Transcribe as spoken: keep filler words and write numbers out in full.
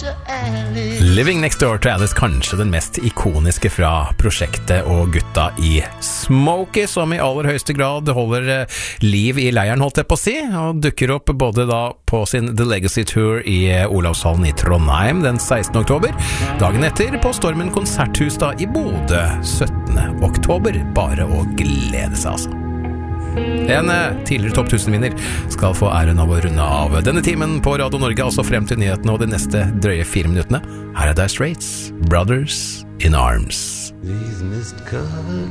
Living Next Door to Alice, kanskje den mest ikoniske fra prosjektet og gutta i Smokey, som i aller høyeste grad holder liv i leiren, holdt jeg på å si, og dukker opp både da på sin The Legacy Tour i Olavshallen i Trondheim den sekstende oktober, dagen etter på Stormen konserthus da i Bodø syttende oktober. Bare å glede seg, altså. En tidligere topp tusen-vinner skal få æren av å runde av denne timen på Radio Norge, altså frem til nyhetene og de neste drøye fire minuttene. Her er Dire Straits, Brothers in Arms.